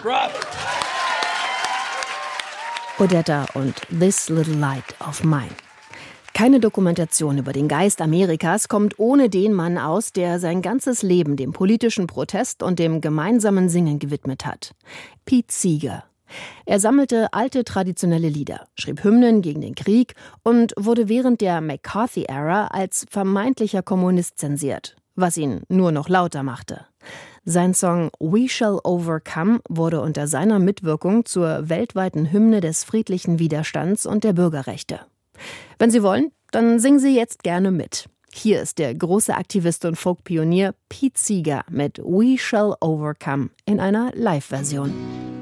Odetta und This Little Light of Mine. Keine Dokumentation über den Geist Amerikas kommt ohne den Mann aus, der sein ganzes Leben dem politischen Protest und dem gemeinsamen Singen gewidmet hat. Pete Seeger. Er sammelte alte traditionelle Lieder, schrieb Hymnen gegen den Krieg und wurde während der McCarthy-Ära als vermeintlicher Kommunist zensiert, was ihn nur noch lauter machte. Sein Song We Shall Overcome wurde unter seiner Mitwirkung zur weltweiten Hymne des friedlichen Widerstands und der Bürgerrechte. Wenn Sie wollen, dann singen Sie jetzt gerne mit. Hier ist der große Aktivist und Folkpionier Pete Seeger mit We Shall Overcome in einer Live-Version.